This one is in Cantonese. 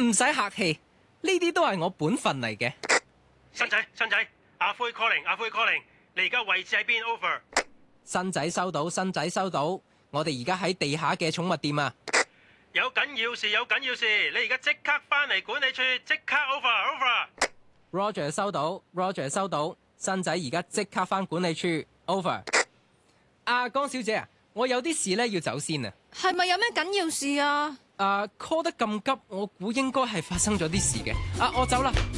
唔使客氣，呢啲都係我本分嚟嘅。 新仔，阿灰 calling，你而家位置喺邊 ？Over。 新仔收到，我哋而家喺地下嘅寵物店啊。 有緊要事，你而家即刻翻嚟管理處，即刻 over。 Roger 收到，新仔而家即刻翻管理處 over。江小姐啊，我有啲事咧要走先啊。 係咪有咩緊要事啊？ call 得咁急，我估應該係發生咗啲事嘅。我走啦。